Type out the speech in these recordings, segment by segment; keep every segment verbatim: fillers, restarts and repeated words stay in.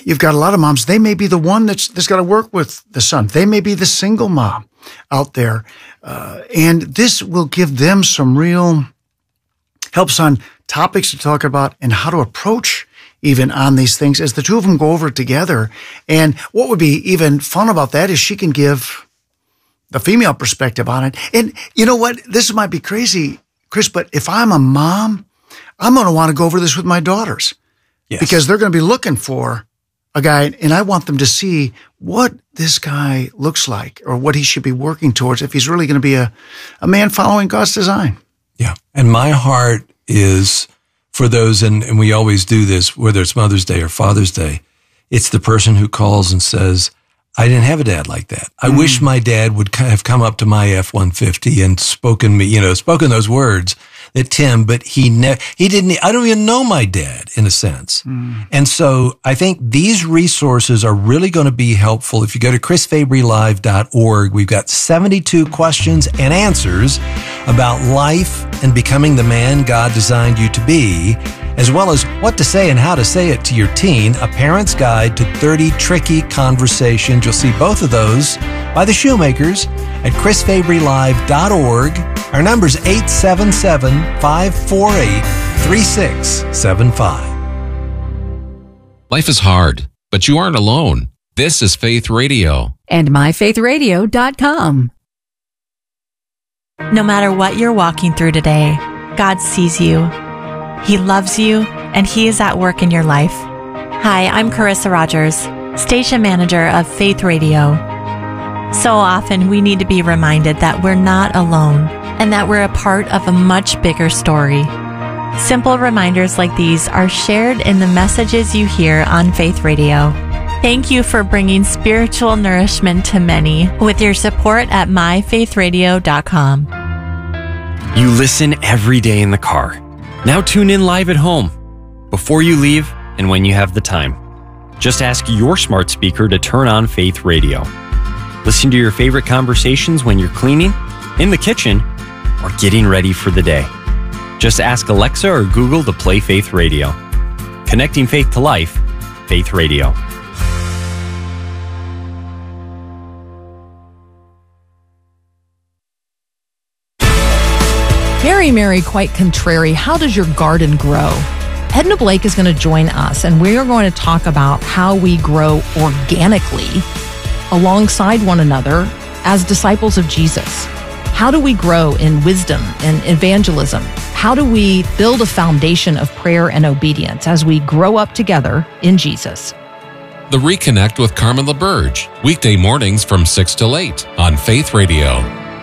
you've got a lot of moms. They may be the one that's, that's got to work with the son. They may be the single mom out there. Uh, and this will give them some real helps on topics to talk about and how to approach even on these things as the two of them go over it together. And what would be even fun about that is she can give the female perspective on it. And you know what? This might be crazy, Chris, but if I'm a mom, I'm going to want to go over this with my daughters. Yes. Because they're going to be looking for a guy, and I want them to see what this guy looks like or what he should be working towards if he's really going to be a, a man following God's design. Yeah. And my heart is for those, and, and we always do this, whether it's Mother's Day or Father's Day, it's the person who calls and says, I didn't have a dad like that. I mm. wish my dad would have come up to my F one fifty and spoken me, you know, spoken those words that Tim, but he ne- he didn't, I don't even know my dad in a sense. Mm. And so I think these resources are really going to be helpful. If you go to chris fabry live dot org, we've got seventy-two questions and answers about life and becoming the man God designed you to be, as well as what to say and how to say it to your teen, a parent's guide to thirty tricky conversations. You'll see both of those by the Shoemakers at chris fabry live dot org. Our number's eight seven seven, five four eight, three six seven five. Life is hard, but you aren't alone. This is Faith Radio. And my faith radio dot com. No matter what you're walking through today, God sees you. He loves you, and He is at work in your life. Hi, I'm Carissa Rogers, Station Manager of Faith Radio. So often we need to be reminded that we're not alone and that we're a part of a much bigger story. Simple reminders like these are shared in the messages you hear on Faith Radio. Thank you for bringing spiritual nourishment to many with your support at my faith radio dot com. You listen every day in the car. Now tune in live at home, before you leave and when you have the time. Just ask your smart speaker to turn on Faith Radio. Listen to your favorite conversations when you're cleaning, in the kitchen, or getting ready for the day. Just ask Alexa or Google to play Faith Radio. Connecting faith to life, Faith Radio. Mary, Mary, quite contrary, how does your garden grow? Edna Blake is going to join us, and we are going to talk about how we grow organically alongside one another as disciples of Jesus. How do we grow in wisdom and evangelism? How do we build a foundation of prayer and obedience as we grow up together in Jesus? The Reconnect with Carmen LaBerge, weekday mornings from six till eight on Faith Radio.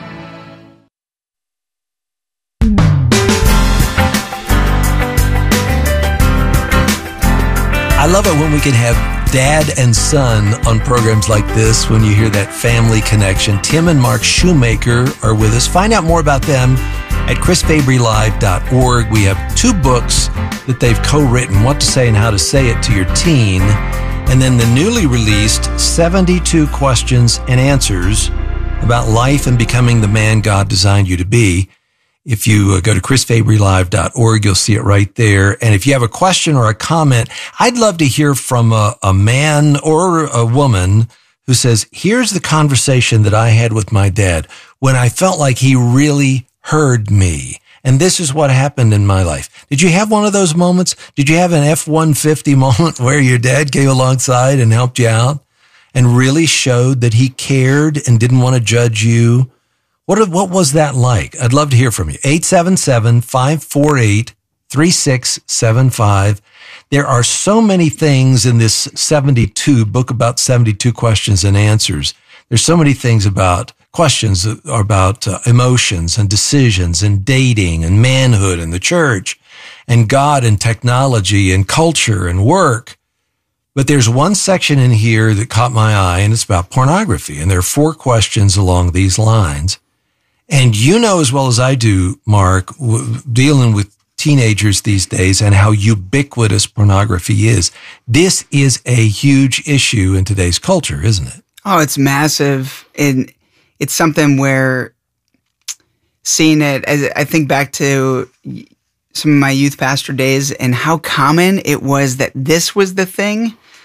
I love it when we can have dad and son on programs like this, when you hear that family connection. Tim and Mark Shoemaker are with us. Find out more about them at chris fabry live dot org. We have two books that they've co-written, What to Say and How to Say It to Your Teen, and then the newly released seventy-two questions and answers about life and becoming the man God designed you to be. If you uh, go to chris fabry live dot org, you'll see it right there. And if you have a question or a comment, I'd love to hear from a, a man or a woman who says, here's the conversation that I had with my dad when I felt like he really heard me. And this is what happened in my life. Did you have one of those moments? Did you have an F one fifty moment where your dad came alongside and helped you out and really showed that he cared and didn't want to judge you? What what was that like? I'd love to hear from you. eight seven seven, five four eight, three six seven five. There are so many things in this seventy-two book about seventy-two questions and answers. There's so many things about questions about uh, emotions and decisions and dating and manhood and the church and God and technology and culture and work. But there's one section in here that caught my eye, and it's about pornography. And there are four questions along these lines. And you know as well as I do, Mark, w- dealing with teenagers these days and how ubiquitous pornography is. This is a huge issue in today's culture, isn't it? Oh, it's massive. And it's something where seeing it, as I think back to some of my youth pastor days and how common it was that this was the thing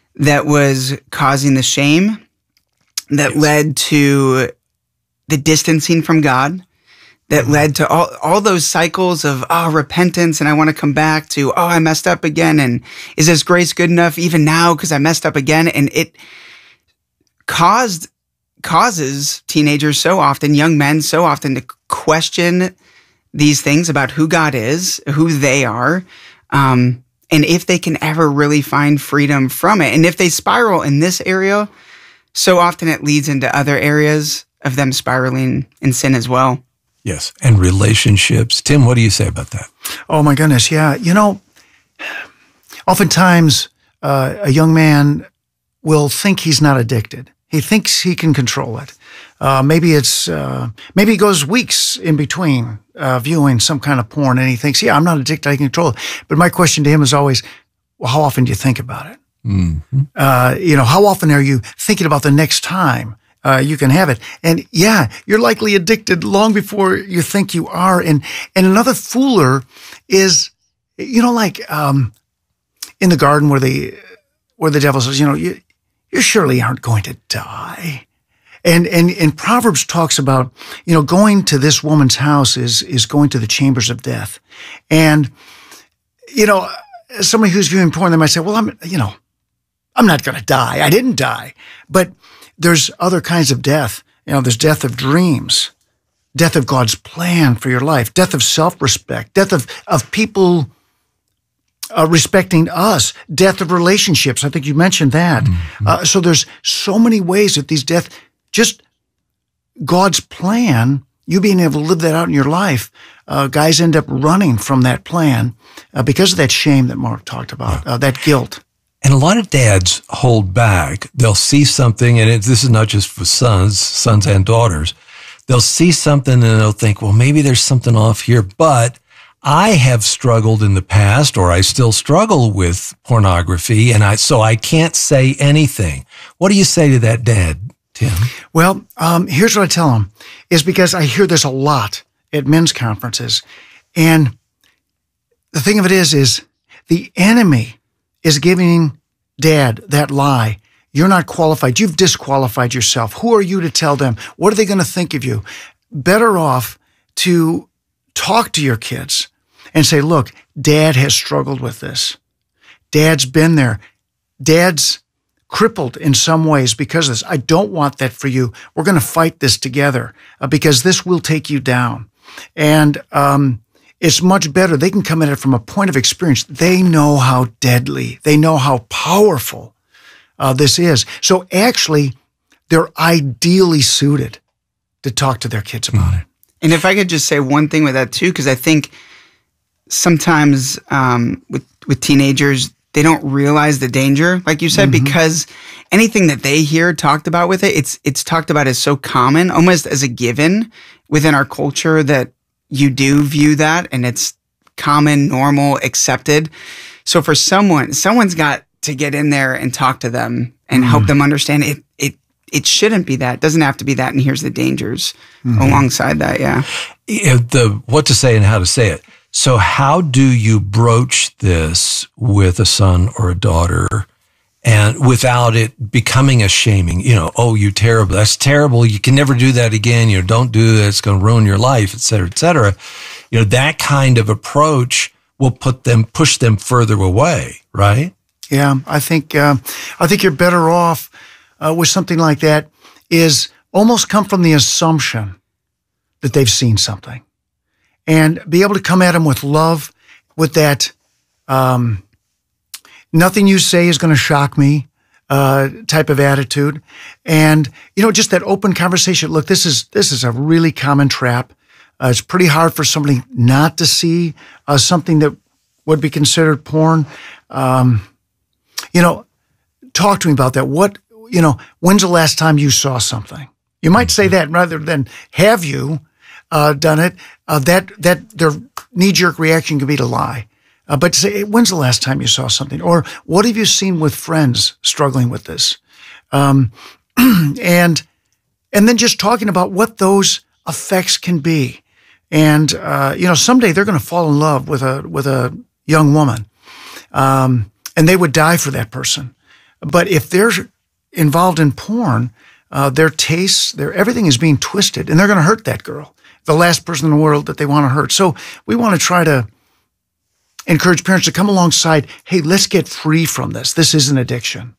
that was causing the shame that Yes. led to the distancing from God, that led to all, all those cycles of, oh, repentance, and I want to come back to, oh, I messed up again, and is this grace good enough even now because I messed up again? And it caused causes teenagers so often, young men so often, to question these things about who God is, who they are, um, and if they can ever really find freedom from it. And if they spiral in this area, so often it leads into other areas of them spiraling in sin as well. Yes. And relationships. Tim, what do you say about that? Oh my goodness, yeah. You know, oftentimes uh, a young man will think he's not addicted. He thinks he can control it. Uh, maybe it's uh, maybe he goes weeks in between uh, viewing some kind of porn, and he thinks, "Yeah, I'm not addicted. I can control it." But my question to him is always, "Well, how often do you think about it? Mm-hmm. Uh, you know, how often are you thinking about the next time uh, you can have it?" And yeah, you're likely addicted long before you think you are. And and another fooler is, you know, like um, in the garden where the where the devil says, "You know, you you surely aren't going to die." And, and, and Proverbs talks about, you know, going to this woman's house is, is going to the chambers of death. And, you know, somebody who's viewing porn, they might say, well, I'm, you know, I'm not going to die. I didn't die. But there's other kinds of death. You know, there's death of dreams, death of God's plan for your life, death of self-respect, death of, of people uh, respecting us, death of relationships. I think you mentioned that. Mm-hmm. Uh, so there's so many ways that these death, just God's plan, you being able to live that out in your life, uh, guys end up running from that plan uh, because of that shame that Mark talked about, uh, that guilt. And a lot of dads hold back. They'll see something, and it, this is not just for sons, sons and daughters. They'll see something and they'll think, well, maybe there's something off here, but I have struggled in the past, or I still struggle with pornography, and I so I can't say anything. What do you say to that dad, Tim? Well, um, here's what I tell them, is because I hear this a lot at men's conferences. And the thing of it is, is the enemy is giving dad that lie. You're not qualified. You've disqualified yourself. Who are you to tell them? What are they going to think of you? Better off to talk to your kids and say, look, dad has struggled with this. Dad's been there. Dad's crippled in some ways because of this. I don't want that for you. We're going to fight this together uh, because this will take you down. And um, it's much better. They can come at it from a point of experience. They know how deadly, they know how powerful uh, this is. So actually, they're ideally suited to talk to their kids about it. And if I could just say one thing with that too, because I think sometimes um, with with teenagers, they don't realize the danger, like you said, mm-hmm. because anything that they hear talked about with it, it's it's talked about as so common, almost as a given within our culture that you do view that, and it's common, normal, accepted. So for someone, someone's got to get in there and talk to them and mm-hmm. help them understand it. It it shouldn't be that. It doesn't have to be that. And here's the dangers mm-hmm. alongside that. Yeah. The what to say and how to say it. So how do you broach this with a son or a daughter, and without it becoming a shaming? You know, oh, you terrible. That's terrible. You can never do that again. You know, don't do that. It's going to ruin your life, et cetera, et cetera. You know, that kind of approach will put them, push them further away, right? Yeah, I think uh, I think you're better off uh, with something like that. Is almost come from the assumption that they've seen something, and be able to come at them with love, with that um, nothing you say is going to shock me uh, type of attitude, and you know, just that open conversation. Look, this is this is a really common trap. Uh, it's pretty hard for somebody not to see uh, something that would be considered porn. Um, you know, talk to me about that. What, you know, when's the last time you saw something? You might say that rather than have you uh, done it. Uh, that that their knee-jerk reaction could be to lie. Uh, but to say, when's the last time you saw something? Or what have you seen with friends struggling with this? Um, and and then just talking about what those effects can be. And, uh, you know, someday they're going to fall in love with a with a young woman. Um, and they would die for that person. But if they're involved in porn, uh, their tastes, their everything is being twisted, and they're going to hurt that girl, the last person in the world that they want to hurt. So we want to try to encourage parents to come alongside. Hey, let's get free from this. This is an addiction.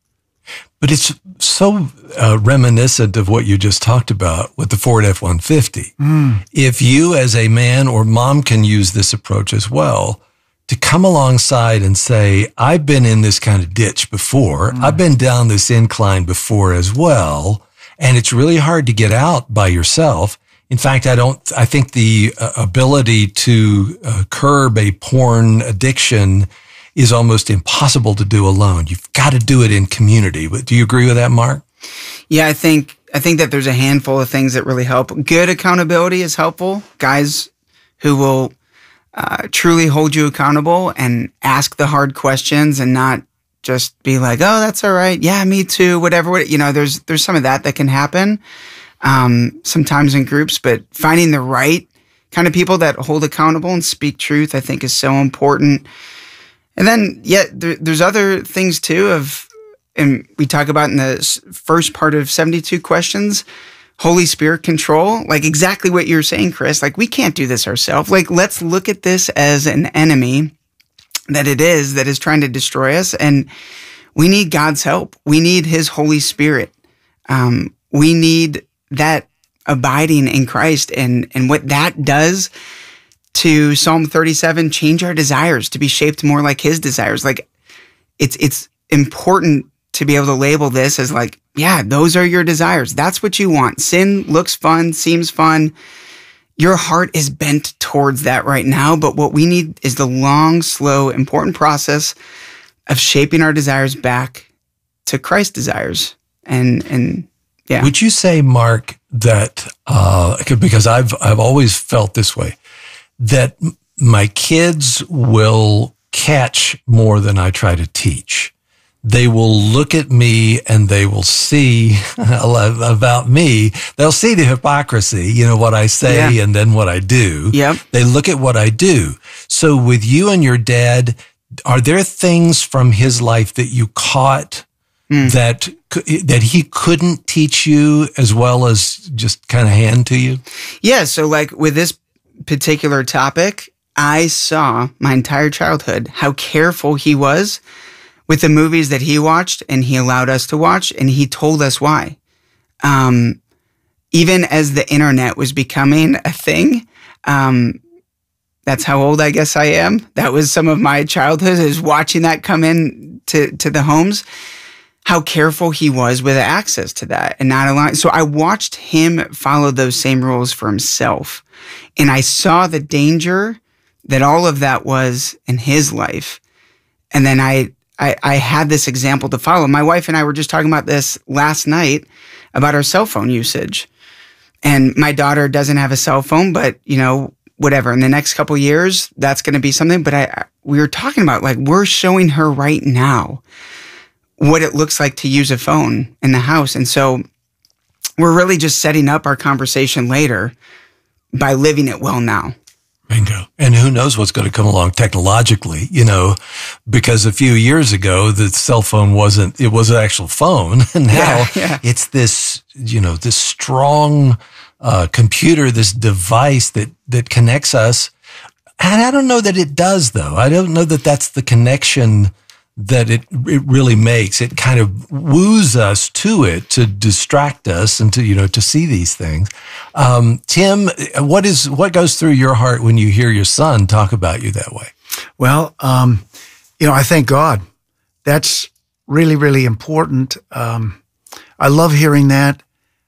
But it's so uh, reminiscent of what you just talked about with the Ford F one fifty. Mm. If you as a man or mom can use this approach as well, to come alongside and say, I've been in this kind of ditch before. Mm. I've been down this incline before as well. And it's really hard to get out by yourself. In fact, I don't, I think the uh, ability to uh, curb a porn addiction is almost impossible to do alone. You've got to do it in community. Do you agree with that, Mark? Yeah, I think, I think that there's a handful of things that really help. Good accountability is helpful. Guys who will uh, truly hold you accountable and ask the hard questions and not just be like, oh, that's all right. Yeah, me too. Whatever. You know, there's, there's some of that that can happen. Um, sometimes in groups, but finding the right kind of people that hold accountable and speak truth, I think is so important. And then, yeah, there, there's other things too of, and we talk about in the first part of seventy-two questions, Holy Spirit control, like exactly what you're saying, Chris, like we can't do this ourselves. Like, let's look at this as an enemy that it is, that is trying to destroy us. And we need God's help. We need his Holy Spirit. Um, we need that abiding in Christ and, and what that does to Psalm thirty-seven, change our desires to be shaped more like his desires. Like it's, it's important to be able to label this as like, yeah, those are your desires. That's what you want. Sin looks fun, seems fun. Your heart is bent towards that right now. But what we need is the long, slow, important process of shaping our desires back to Christ's desires. And, and, yeah. Would you say, Mark, that, uh, because I've, I've always felt this way, that my kids will catch more than I try to teach. They will look at me and they will see about me. They'll see the hypocrisy, you know, what I say yeah. and then what I do. Yep. They look at what I do. So with you and your dad, are there things from his life that you caught Mm. that that he couldn't teach you as well as just kind of hand to you? Yeah, so like with this particular topic, I saw my entire childhood how careful he was with the movies that he watched and he allowed us to watch, and he told us why. Um, even as the internet was becoming a thing, um, that's how old I guess I am. That was some of my childhood, is watching that come in to, to the homes. How careful he was with access to that and not allowing. So I watched him follow those same rules for himself. And I saw the danger that all of that was in his life. And then I, I, I had this example to follow. My wife and I were just talking about this last night about our cell phone usage. And my daughter doesn't have a cell phone, but you know, whatever, in the next couple of years, that's going to be something. But I, we were talking about like, we're showing her right now what it looks like to use a phone in the house. And so we're really just setting up our conversation later by living it well now. Bingo. And who knows what's going to come along technologically, you know, because a few years ago, the cell phone wasn't, it was an actual phone. And now yeah, yeah. it's this, you know, this strong uh, computer, this device that, that connects us. And I don't know that it does, though. I don't know that that's the connection that it it really makes. It kind of woos us to it to distract us and to, you know, to see these things. Um, Tim, what is, what goes through your heart when you hear your son talk about you that way? Well, um, you know, I thank God. That's really, really important. Um, I love hearing that.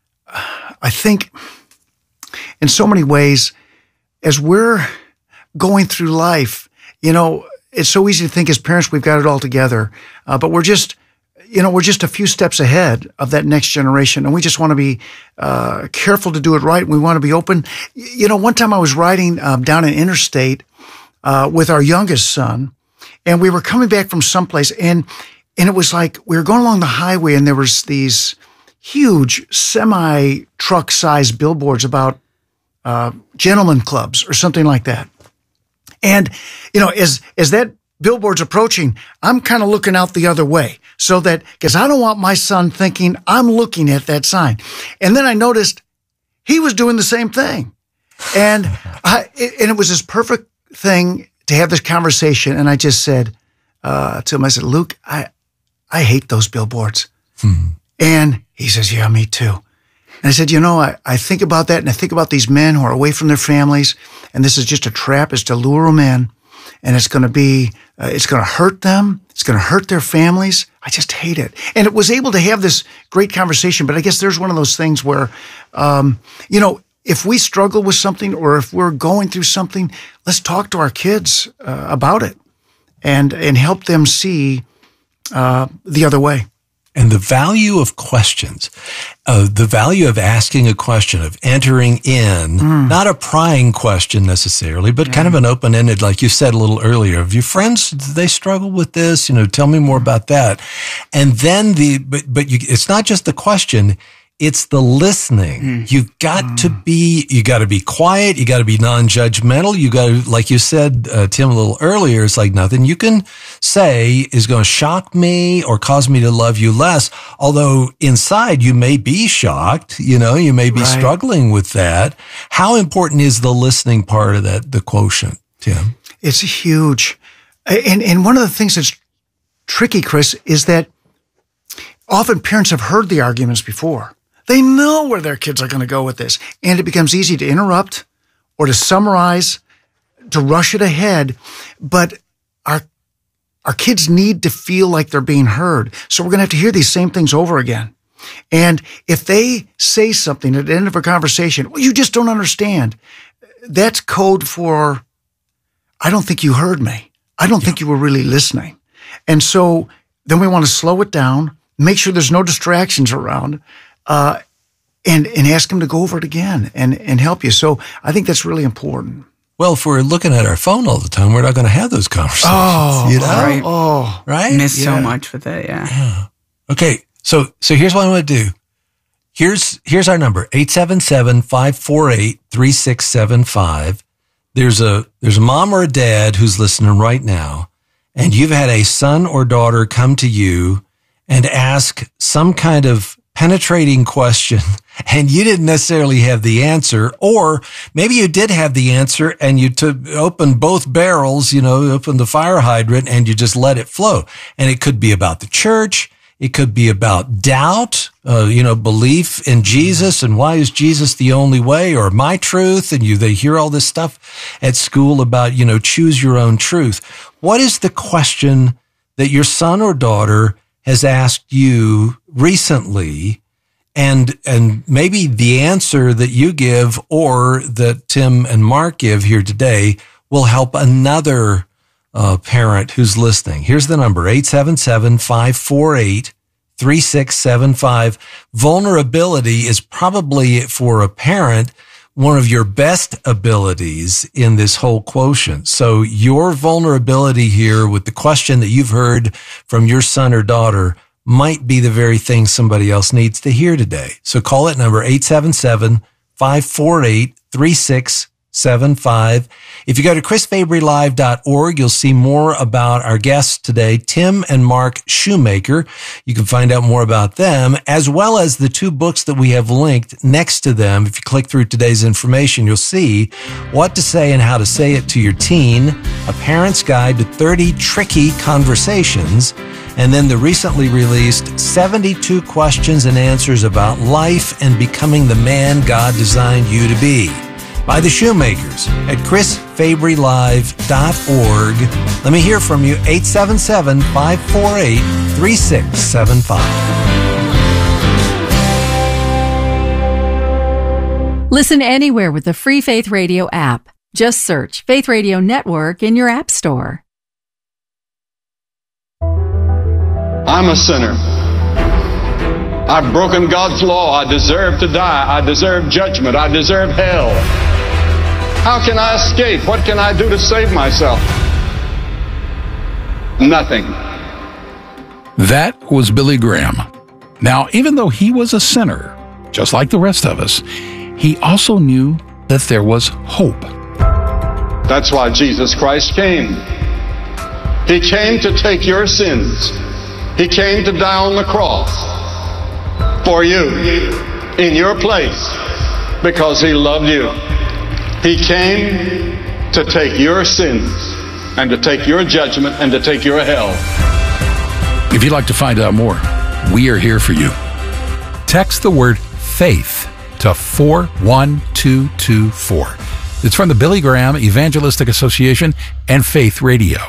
I think in so many ways, as we're going through life, you know, it's so easy to think as parents we've got it all together, uh, but we're just, you know, we're just a few steps ahead of that next generation, and we just want to be uh, careful to do it right. We want to be open. You know, one time I was riding um, down an interstate uh, with our youngest son, and we were coming back from someplace, and and it was like we were going along the highway, and there was these huge semi-truck sized billboards about uh, gentleman clubs or something like that. And, you know, as, as that billboards approaching, I'm kind of looking out the other way so that, because I don't want my son thinking I'm looking at that sign. And then I noticed he was doing the same thing. And I, and it was this perfect thing to have this conversation. And I just said uh, to him, I said, Luke, I, I hate those billboards. Hmm. And he says, yeah, me too. And I said, you know, I, I think about that and I think about these men who are away from their families. And this is just a trap. It's to lure them in. And it's going to be, uh, it's going to hurt them. It's going to hurt their families. I just hate it. And it was able to have this great conversation. But I guess there's one of those things where, um, you know, if we struggle with something or if we're going through something, let's talk to our kids uh, about it and and help them see uh, the other way. And the value of questions, uh, the value of asking a question, of entering in, mm. not a prying question necessarily, but yeah. kind of an open-ended, like you said a little earlier. Have your friends, do they struggle with this? You know, tell me more about that. And then the, but, but you, it's not just the question. It's the listening. Mm. You've got mm. to be, you got to be quiet. You got to be non-judgmental. You got to, like you said, uh, Tim, a little earlier, it's like nothing you can say is going to shock me or cause me to love you less. Although inside you may be shocked, you know, you may be right. struggling with that. How important is the listening part of that, the quotient, Tim? It's huge. And, and one of the things that's tricky, Chris, is that often parents have heard the arguments before. They know where their kids are going to go with this. And it becomes easy to interrupt or to summarize, to rush it ahead. But our our kids need to feel like they're being heard. So we're going to have to hear these same things over again. And if they say something at the end of a conversation, well, you just don't understand, that's code for, I don't think you heard me. I don't yeah. think you were really listening. And so then we want to slow it down, make sure there's no distractions around, Uh, and, and ask them to go over it again and, and help you. So I think that's really important. Well, if we're looking at our phone all the time, we're not going to have those conversations. Oh, you know? right. Oh, right. Miss yeah. so much with it. Yeah. yeah. Okay. So, so here's what I want to do. Here's, here's our number, eight seven seven, five four eight, three six seven five. There's a, there's a mom or a dad who's listening right now, and you've had a son or daughter come to you and ask some kind of penetrating question, and you didn't necessarily have the answer, or maybe you did have the answer and you took, opened both barrels, you know, opened the fire hydrant and you just let it flow. And it could be about the church. It could be about doubt, uh, you know, belief in Jesus and why is Jesus the only way, or my truth. And you, they hear all this stuff at school about, you know, choose your own truth. What is the question that your son or daughter has asked you recently, and and maybe the answer that you give or that Tim and Mark give here today will help another uh, parent who's listening? Here's the number, eight seven seven, five four eight, three six seven five. Vulnerability is probably, for a parent, one of your best abilities in this whole quotient. So your vulnerability here with the question that you've heard from your son or daughter might be the very thing somebody else needs to hear today. So call that number, eight seven seven, five four eight, three six seven five. If you go to chris fabry live dot org, you'll see more about our guests today, Tim and Mark Shoemaker. You can find out more about them, as well as the two books that we have linked next to them. If you click through today's information, you'll see What to Say and How to Say It to Your Teen, A Parent's Guide to thirty Tricky Conversations, and then the recently released seventy-two Questions and Answers About Life and Becoming the Man God Designed You to Be, by the Shoemakers at chris fabry live dot org. Let me hear from you, eight seven seven, five four eight, three six seven five. Listen anywhere with the free Faith Radio app. Just search Faith Radio Network in your app store. I'm a sinner. I've broken God's law. I deserve to die. I deserve judgment. I deserve hell. How can I escape? What can I do to save myself? Nothing. That was Billy Graham. Now, even though he was a sinner, just like the rest of us, he also knew that there was hope. That's why Jesus Christ came. He came to take your sins. He came to die on the cross for you, in your place, because He loved you. He came to take your sins and to take your judgment and to take your hell. If you'd like to find out more, we are here for you. Text the word faith to four one two two four. It's from the Billy Graham Evangelistic Association and Faith Radio.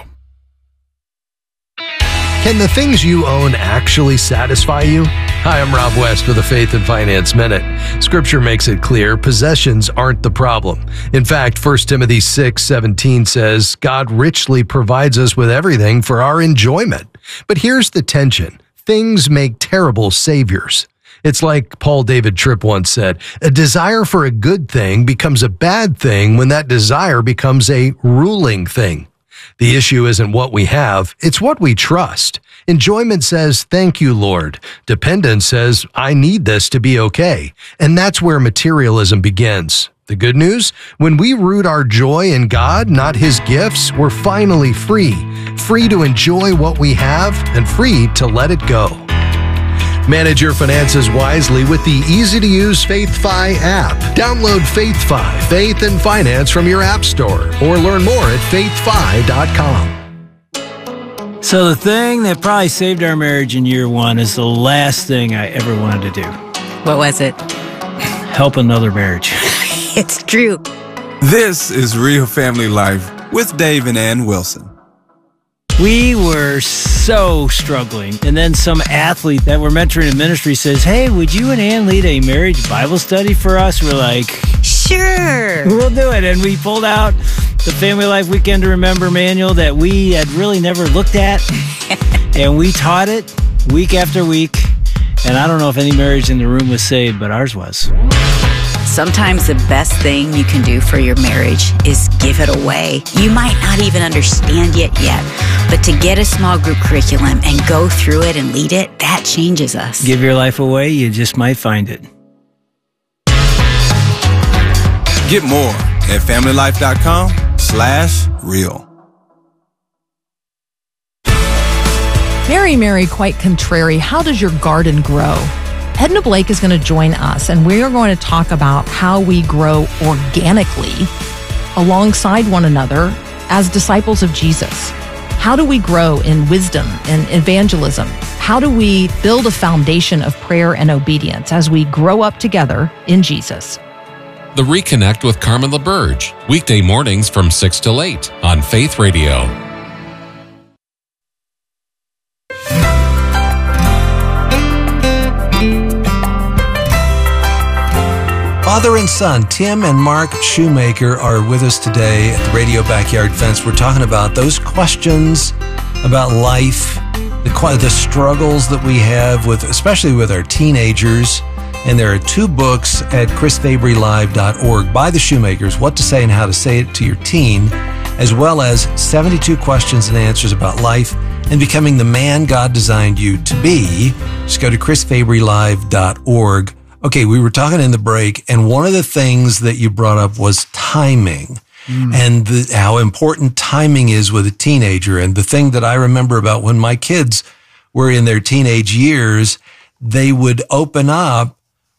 Can the things you own actually satisfy you? Hi, I'm Rob West with a Faith and Finance Minute. Scripture makes it clear possessions aren't the problem. In fact, First Timothy six seventeen says, God richly provides us with everything for our enjoyment. But here's the tension. Things make terrible saviors. It's like Paul David Tripp once said, a desire for a good thing becomes a bad thing when that desire becomes a ruling thing. The issue isn't what we have, it's what we trust. Enjoyment says, thank you, Lord. Dependence says, I need this to be okay. And that's where materialism begins. The good news? When we root our joy in God, not His gifts, we're finally free. Free to enjoy what we have and free to let it go. Manage your finances wisely with the easy-to-use FaithFi app. Download FaithFi, Faith and Finance from your app store, or learn more at faith fi dot com. So the thing that probably saved our marriage in year one is the last thing I ever wanted to do. What was it? Help another marriage. It's true. This is Real Family Life with Dave and Ann Wilson. We were so struggling. And then some athlete that we're mentoring in ministry says, hey, would you and Ann lead a marriage Bible study for us? We're like, sure, we'll do it. And we pulled out the Family Life Weekend to Remember manual that we had really never looked at. And we taught it week after week. And I don't know if any marriage in the room was saved, but ours was. Sometimes the best thing you can do for your marriage is give it away. You might not even understand it yet, but to get a small group curriculum and go through it and lead it, that changes us. Give your life away, you just might find it. Get more at familylife.com slash real. Mary, Mary, quite contrary, how does your garden grow? Edna Blake is going to join us, and we are going to talk about how we grow organically alongside one another as disciples of Jesus. How do we grow in wisdom and evangelism? How do we build a foundation of prayer and obedience as we grow up together in Jesus? The Reconnect with Carmen LaBerge, weekday mornings from six till eight on Faith Radio. Father and son, Tim and Mark Shoemaker, are with us today at the Radio Backyard Fence. We're talking about those questions about life, the, the struggles that we have with, especially with our teenagers. And there are two books at chris fabry live dot org by the Shoemakers, What to Say and How to Say It to Your Teen, as well as seventy-two questions and answers about life and becoming the man God designed you to be. Just go to chris fabry live dot org. Okay, we were talking in the break, and one of the things that you brought up was timing mm. and the, how important timing is with a teenager. And the thing that I remember about when my kids were in their teenage years, they would open up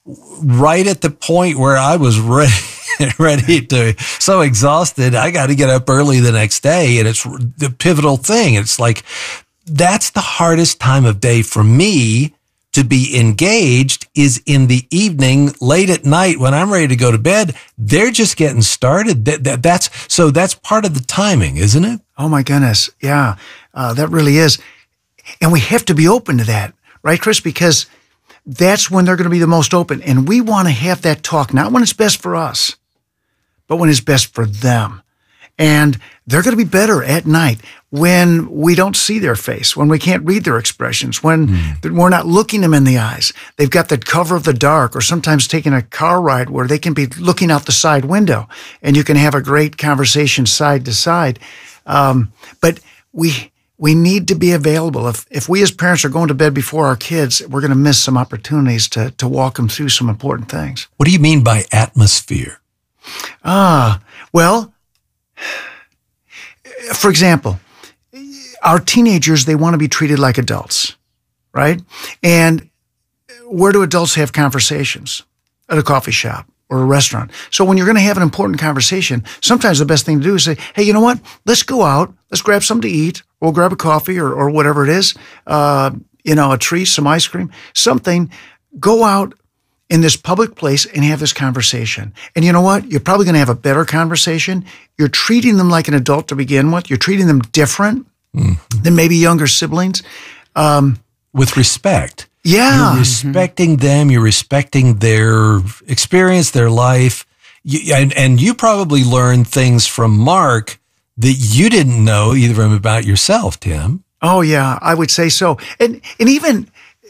right at the point where I was ready, ready to, so exhausted, I got to get up early the next day. And it's the pivotal thing. It's like, that's the hardest time of day for me to be engaged is in the evening, late at night when I'm ready to go to bed. They're just getting started. That, that, that's so that's part of the timing, isn't it? Oh my goodness. Yeah, uh, that really is. And we have to be open to that, right, Chris? Because that's when they're going to be the most open. And we want to have that talk, not when it's best for us, but when it's best for them. And they're going to be better at night when we don't see their face, when we can't read their expressions, when mm. we're not looking them in the eyes. They've got the cover of the dark, or sometimes taking a car ride where they can be looking out the side window and you can have a great conversation side to side. Um, but we we need to be available. If if we as parents are going to bed before our kids, we're going to miss some opportunities to to walk them through some important things. What do you mean by atmosphere? Ah, well, for example, our teenagers, they want to be treated like adults, right? And where do adults have conversations? At a coffee shop or a restaurant. So when you're going to have an important conversation, sometimes the best thing to do is say, hey, you know what? Let's go out. Let's grab something to eat. We'll grab a coffee or, or whatever it is, uh, you know, a treat, some ice cream, something. Go out in this public place and have this conversation. And you know what? You're probably going to have a better conversation. You're treating them like an adult to begin with. You're treating them different mm-hmm. than maybe younger siblings. Um, With respect. Yeah. You're respecting mm-hmm. them. You're respecting their experience, their life. You, and, and you probably learned things from Mark that you didn't know either about yourself, Tim. Oh, yeah, I would say so. And, and even,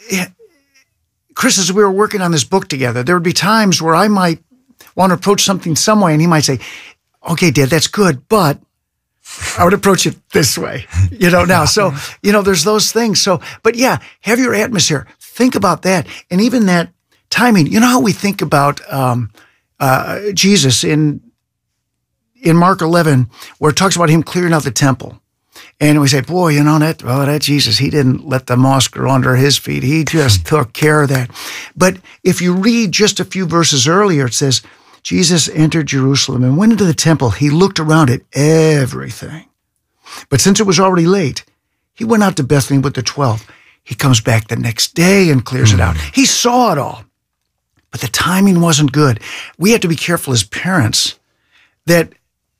Chris, as we were working on this book together, there would be times where I might want to approach something some way, and he might say, okay, Dad, that's good, but I would approach it this way, you know, now. So, you know, there's those things. So, but yeah, have your atmosphere. Think about that. And even that timing, you know how we think about um, uh, Jesus in in Mark eleven, where it talks about him clearing out the temple. And we say, boy, you know, that, oh, that Jesus, he didn't let the moss grow under his feet. He just took care of that. But if you read just a few verses earlier, it says, Jesus entered Jerusalem and went into the temple. He looked around at everything. But since it was already late, he went out to Bethany with the twelve. He comes back the next day and clears mm. it out. He saw it all. But the timing wasn't good. We have to be careful as parents that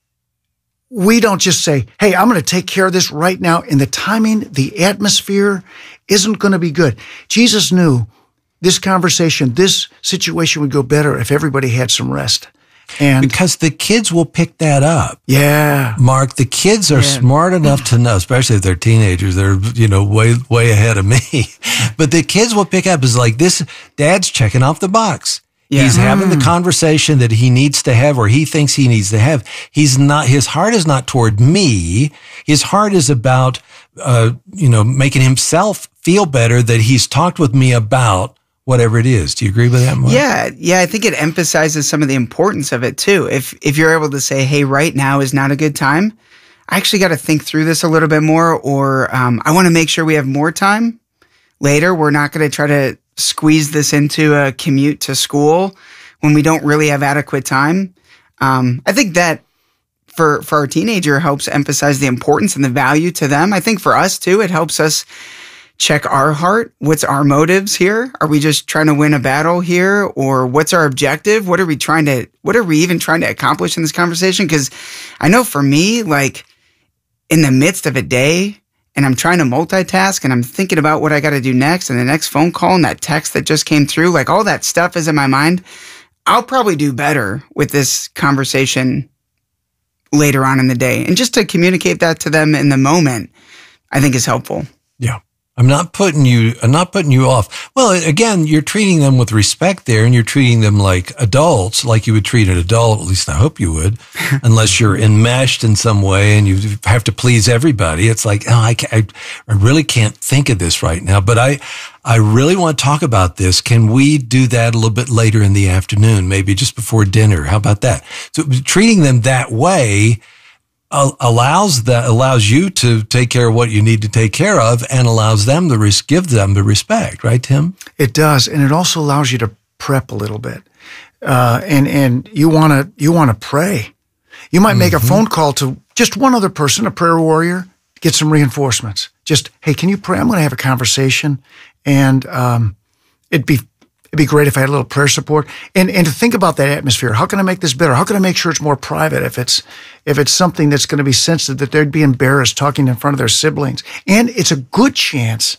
we don't just say, hey, I'm going to take care of this right now. And the timing, the atmosphere isn't going to be good. Jesus knew this conversation, this situation would go better if everybody had some rest. And because the kids will pick that up. Yeah. Mark, the kids are yeah. smart enough to know, especially if they're teenagers, they're, you know, way, way ahead of me. But the kids will pick up is like, this, Dad's checking off the box. Yeah. He's mm. having the conversation that he needs to have or he thinks he needs to have. He's not, his heart is not toward me. His heart is about, uh, you know, making himself feel better that he's talked with me about whatever it is. Do you agree with that, Mark? Yeah. Yeah. I think it emphasizes some of the importance of it too. If, if you're able to say, hey, right now is not a good time. I actually got to think through this a little bit more, or, um, I want to make sure we have more time later. We're not going to try to squeeze this into a commute to school when we don't really have adequate time. Um, I think that for, for our teenager helps emphasize the importance and the value to them. I think for us too, it helps us check our heart. What's our motives here? Are we just trying to win a battle here? Or what's our objective? What are we trying to, what are we even trying to accomplish in this conversation? Because I know for me, like in the midst of a day, and I'm trying to multitask and I'm thinking about what I got to do next and the next phone call and that text that just came through, like all that stuff is in my mind. I'll probably do better with this conversation later on in the day. And just to communicate that to them in the moment, I think is helpful. Yeah. I'm not putting you, I'm not putting you off. Well, again, you're treating them with respect there and you're treating them like adults, like you would treat an adult. At least I hope you would, unless you're enmeshed in some way and you have to please everybody. It's like, oh, I, can't, I really can't think of this right now, but I, I really want to talk about this. Can we do that a little bit later in the afternoon, maybe just before dinner? How about that? So treating them that way allows that allows you to take care of what you need to take care of and allows them to res- give them the respect, right, Tim? It does, and it also allows you to prep a little bit. Uh, and and you want to you want to pray. You might make mm-hmm. a phone call to just one other person, a prayer warrior, get some reinforcements. Just, hey, can you pray? I'm going to have a conversation, and um, it'd be It'd be great if I had a little prayer support, and and to think about that atmosphere. How can I make this better? How can I make sure it's more private? If it's if it's something that's going to be sensitive, that they'd be embarrassed talking in front of their siblings, and it's a good chance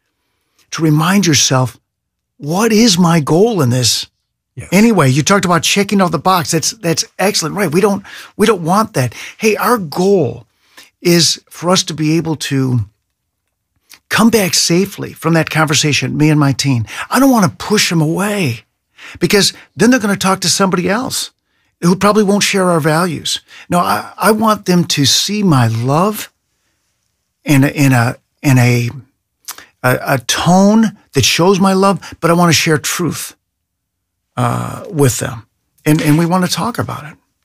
to remind yourself, what is my goal in this? Yes. Anyway, you talked about checking off the box. That's that's excellent, right? We don't we don't want that. Hey, our goal is for us to be able to come back safely from that conversation, me and my teen. I don't want to push them away because then they're going to talk to somebody else who probably won't share our values. No, I, I want them to see my love in a, in a, in a, a, a tone that shows my love, but I want to share truth uh, with them. And, and we want to talk about it.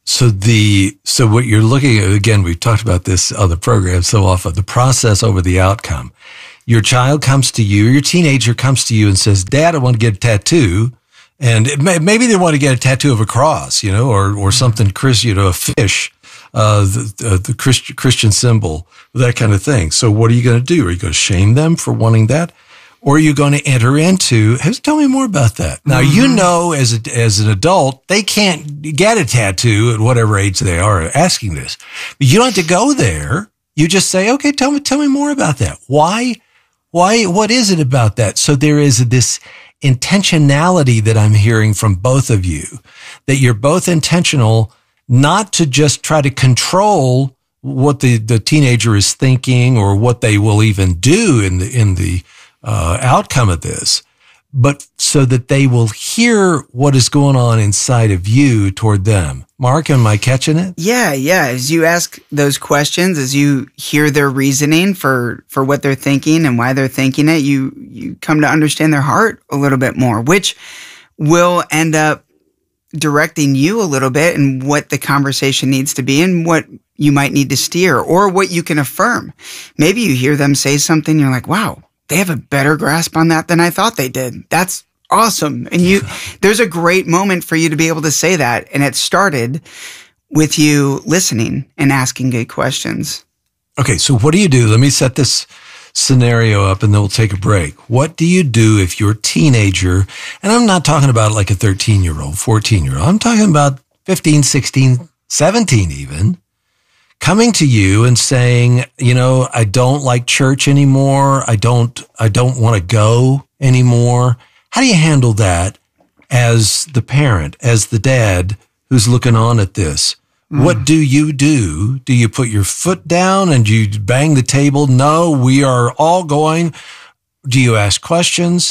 So the so what you're looking at, again, we've talked about this on the program so often, the process over the outcome. Your child comes to you, your teenager comes to you and says, Dad, I want to get a tattoo. And it may, maybe they want to get a tattoo of a cross, you know, or or something, Chris, you know, a fish, uh, the, the, the Christ, Christian symbol, that kind of thing. So what are you going to do? Are you going to shame them for wanting that? Or are you going to enter into, tell me more about that. Now, mm-hmm. you know, as a, as an adult, they can't get a tattoo at whatever age they are asking this. But you don't have to go there. You just say, okay, tell me, tell me more about that. Why, why, what is it about that? So there is this intentionality that I'm hearing from both of you, that you're both intentional not to just try to control what the, the teenager is thinking or what they will even do in the, in the, Uh, outcome of this, but so that they will hear what is going on inside of you toward them. Mark, am I catching it? Yeah, yeah. As you ask those questions, as you hear their reasoning for, for what they're thinking and why they're thinking it, you, you come to understand their heart a little bit more, which will end up directing you a little bit in what the conversation needs to be and what you might need to steer or what you can affirm. Maybe you hear them say something, you're like, wow, they have a better grasp on that than I thought they did. That's awesome. And you, there's a great moment for you to be able to say that. And it started with you listening and asking good questions. Okay. So what do you do? Let me set this scenario up and then we'll take a break. What do you do if your teenager, and I'm not talking about like a thirteen year old, fourteen year old, I'm talking about fifteen, sixteen, seventeen even, coming to you and saying, you know, I don't like church anymore. I don't, I don't want to go anymore. How do you handle that as the parent, as the dad who's looking on at this? Mm. What do you do? Do you put your foot down and you bang the table? No, we are all going. Do you ask questions?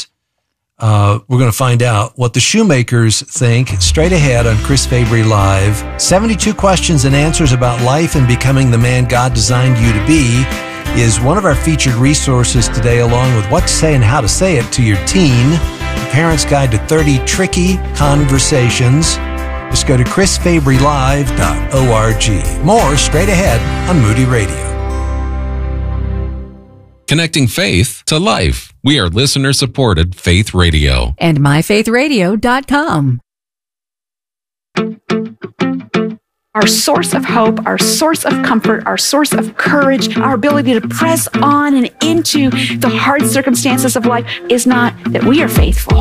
Uh, we're going to find out what the Shoemakers think straight ahead on Chris Fabry Live. seventy-two questions and answers about life and becoming the man God designed you to be is one of our featured resources today, along with what to say and how to say it to your teen. The Parent's Guide to thirty Tricky Conversations. Just go to chris fabry live dot org. More straight ahead on Moody Radio. Connecting faith to life. We are listener-supported Faith Radio. And my faith radio dot com. Our source of hope, our source of comfort, our source of courage, our ability to press on and into the hard circumstances of life is not that we are faithful.